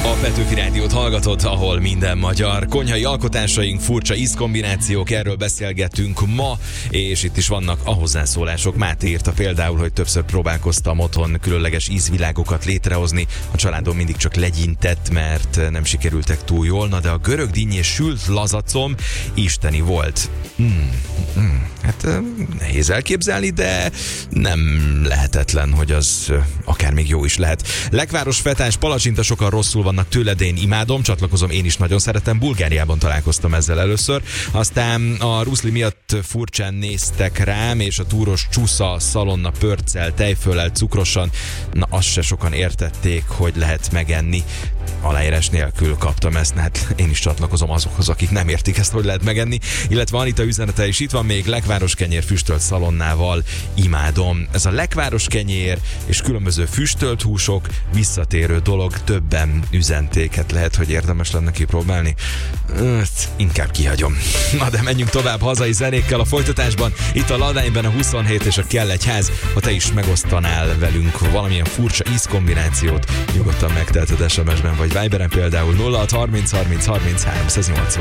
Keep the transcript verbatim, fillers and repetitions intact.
A Petőfi Rádiót hallgatod, ahol minden magyar. Konyhai alkotásaink, furcsa ízkombinációk, erről beszélgetünk ma, és itt is vannak a hozzászólások. Máté írta például, hogy többször próbálkoztam otthon különleges ízvilágokat létrehozni. A családom mindig csak legyintett, mert nem sikerültek túl jól, na de a görög dinnyés sült lazacom isteni volt. Hmm, hmm, hát nehéz elképzelni, de nem lehetetlen, hogy az akár még jó is lehet. Lekváros fetás palacsinta, sokan rosszul vannak tőle, de én imádom, csatlakozom, én is nagyon szeretem. Bulgáriában találkoztam ezzel először. Aztán a ruszli miatt furcsán néztek rám, és a túros csúsza, szalonna pörccel, tejföllel, cukrosan, na azt se sokan értették, hogy lehet megenni. Aláírás nélkül kaptam ezt, hát én is csatlakozom azokhoz, akik nem értik ezt, hogy lehet megenni. Illetve Anita üzenete is itt van még, lekváros kenyér füstölt szalonnával, imádom. Ez a lekváros kenyér és különböző füstölt húsok visszatérő dolog, többen üzenték, hát lehet, hogy érdemes lenne kipróbálni. Öt, inkább kihagyom. Na de menjünk tovább hazai zenékkel a folytatásban. Itt a Ladányban a huszonhét és a Kell egy ház. Ha te is megosztanál velünk valamilyen furcsa ízkombinációt, nyugodtan megteheted es em es-ben vagy Viberen, például nulla hat harminc harminc harminc háromszáznyolcvan.